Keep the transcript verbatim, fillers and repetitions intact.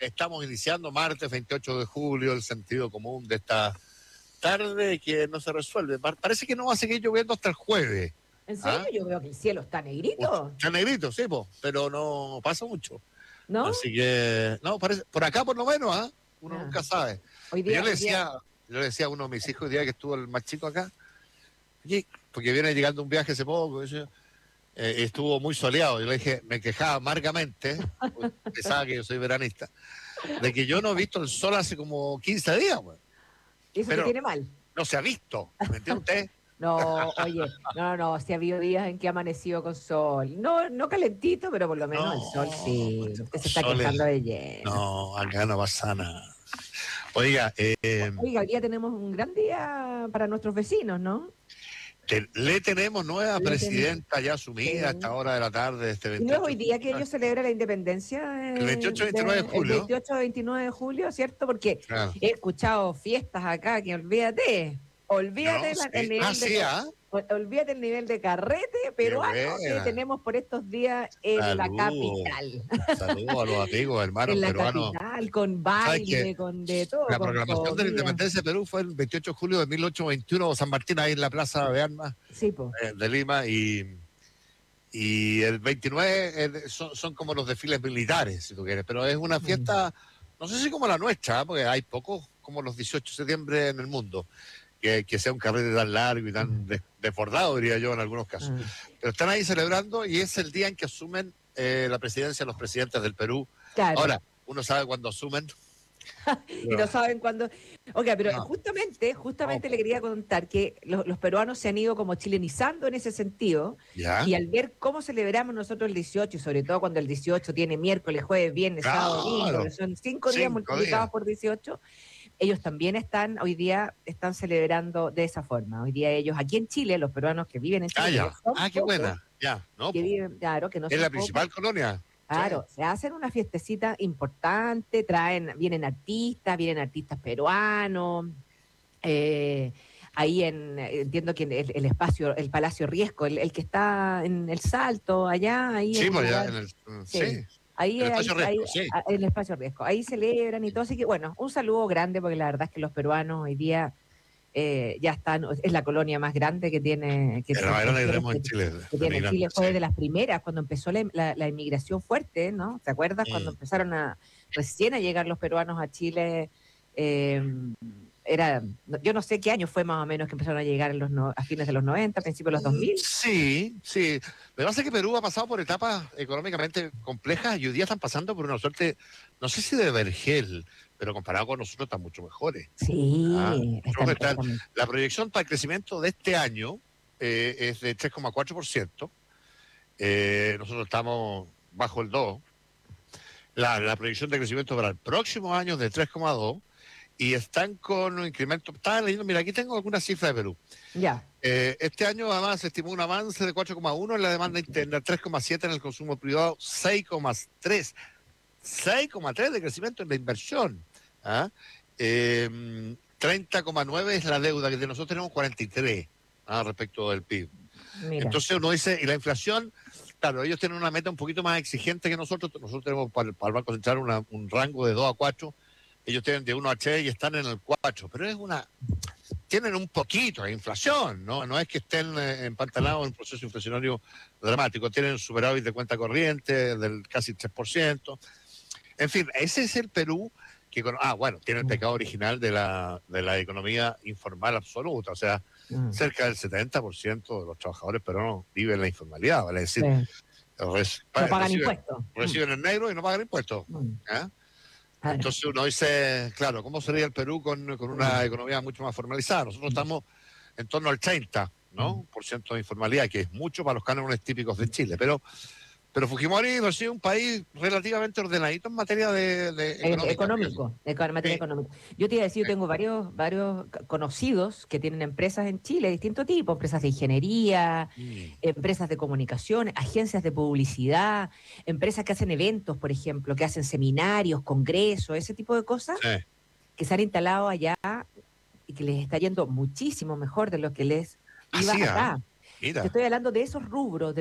estamos iniciando martes veintiocho de julio, el sentido común de esta tarde que no se resuelve. Parece que no va a seguir lloviendo hasta el jueves. ¿En serio? ¿Ah? Yo veo que el cielo está negrito. Está negrito, sí, po, pero no pasa mucho. ¿No? Así que, no, parece, por acá por lo menos, ¿ah? Uno Ah. nunca sabe. Hoy día, yo le hoy día... decía, yo le decía a uno de mis hijos el día que estuvo el más chico acá, oye, porque viene llegando un viaje hace poco, y yo, eh, estuvo muy soleado. Yo le dije, me quejaba amargamente, pensaba que yo soy veranista, de que yo no he visto el sol hace como quince días, güey. Eso te Pero tiene mal. no se ha visto, ¿me entiende usted? No, oye, no, no, si ha habido días en que ha amanecido con sol. No, no calentito, pero por lo menos el sol sí. No, Usted se está soles, quejando de lleno. no, acá no pasa nada. Oiga, eh, Oiga, hoy día tenemos un gran día para nuestros vecinos, ¿no? te- le tenemos nueva Le tenemos. presidenta ya asumida a esta Sí. hora de la tarde, este Y no es veintiocho hoy de día que julio. ellos celebran la independencia, El eh, veintiocho veintinueve de de- el julio. veintiocho a veintinueve de julio, ¿cierto? Porque Claro. he escuchado fiestas acá que olvídate, olvídate No, la- sí. el Ah, nivel de, sí, ¿ah? ol- olvídate el nivel de carrete Qué peruano que buena. tenemos por estos días en la Saludos. capital. Saludos a los amigos, hermanos En la peruanos. capital, con ¿Sabes qué? baile, con de todo, La con proclamación de la comida. independencia de Perú fue el veintiocho de julio de mil ochocientos veintiuno, San Martín, ahí en la Plaza de Armas Sí, po. eh, de Lima, y, y el veintinueve eh, son, son como los desfiles militares, si tú quieres, pero es una Mm. fiesta, no sé si como la nuestra, porque hay pocos como los dieciocho de septiembre en el mundo, que, que sea un carrete tan largo y tan des- desbordado, diría yo, en algunos casos. Ah. Pero están ahí celebrando y es el día en que asumen eh, la presidencia los presidentes del Perú. Claro. Ahora, uno sabe cuándo asumen. Y no saben cuándo. Oiga, pero No, justamente, justamente no, le quería contar que los, los peruanos se han ido como chilenizando en ese sentido, ¿ya? y al ver cómo celebramos nosotros el dieciocho, y sobre todo cuando el dieciocho tiene miércoles, jueves, viernes, sábado, domingo, Claro, que son cinco días cinco multiplicados días. por dieciocho, ellos también están, hoy día, están celebrando de esa forma. Hoy día ellos, aquí en Chile, los peruanos que viven en Ah, Chile, que ya. no son Ah, qué pocos, buena. Ya, no, que po. viven, claro, que no Es son la pocos. principal colonia. Sí. Claro, se hacen una fiestecita importante, traen, vienen artistas, vienen artistas peruanos, eh, ahí en, entiendo que en el, el espacio, el Palacio Riesco, el, el que está en el Salto, allá, ahí en Sí, un pues ya, lugar, en el, mm, sí, sí, ahí, el ahí, espacio ahí, Riesgo, sí. a- en el espacio Riesco, ahí celebran y todo, así que bueno, un saludo grande, porque la verdad es que los peruanos hoy día eh, ya están, es la colonia más grande que tiene, que, Es la más grande que extranjeros tenemos que, en Chile, que de tiene Chile, migrantes, fue sí. de las primeras cuando empezó la, la- la inmigración fuerte, ¿no? ¿Te acuerdas cuando Mm. empezaron a recién a llegar los peruanos a Chile? Eh, era, yo no sé qué año fue más o menos que empezaron a llegar en los no- a fines de los noventa, principios de los dos Mm, mil. sí, sí. Lo que pasa es que Perú ha pasado por etapas económicamente complejas y hoy día están pasando por una suerte, no sé si de vergel, pero comparado con nosotros están mucho mejores. Ah, Sí, nosotros están, están- están- la proyección para el crecimiento de este año eh, es de tres coma cuatro por ciento. Eh, nosotros estamos bajo el dos. La, la proyección de crecimiento para el próximo año es de tres coma dos y están con un incremento. Estaba leyendo, mira, aquí tengo algunas cifras de Perú. ya. Eh, este año además se estimó un avance de cuatro coma uno en la demanda interna, tres coma siete en el consumo privado, seis coma tres, seis coma tres de crecimiento en la inversión. ¿Ah? Eh, treinta coma nueve es la deuda, que de nosotros tenemos cuarenta y tres, ¿ah? Respecto del P I B. Mira. Entonces uno dice, y la inflación, claro, ellos tienen una meta un poquito más exigente que nosotros. Nosotros tenemos para el, para el Banco Central una, un rango de dos a cuatro, ellos tienen de uno a tres y están en el cuatro, pero es una, tienen un poquito de inflación, ¿no? No es que estén eh, empantanados en un proceso inflacionario dramático, tienen un superávit de cuenta corriente del casi tres por ciento. En fin, ese es el Perú que, con- ah, bueno, tiene el pecado original de la, de la economía informal absoluta, o sea, Mm. cerca del setenta por ciento de los trabajadores peruanos viven en la informalidad, vale decir, Sí. res- No pagan reciben, impuestos. Mm, reciben el negro y no pagan impuestos. mm. ¿Ah? Claro. Entonces uno dice, claro, ¿cómo sería el Perú con, con una economía mucho más formalizada? Nosotros estamos en torno al treinta, ¿no? Por ciento de informalidad, que es mucho para los cánones típicos de Chile, pero pero Fujimori ha sido un país relativamente ordenadito en materia de, de Eh, económica. Económico, en materia Sí, económica. Yo te iba a decir, yo sí. tengo varios, varios c- conocidos que tienen empresas en Chile, de distinto tipo, empresas de ingeniería, Mm. empresas de comunicación, agencias de publicidad, empresas que hacen eventos, por ejemplo, que hacen seminarios, congresos, ese tipo de cosas, Sí. que se han instalado allá y que les está yendo muchísimo mejor de lo que les iba Así, ¿ah? acá. Te Mira. estoy hablando de esos rubros,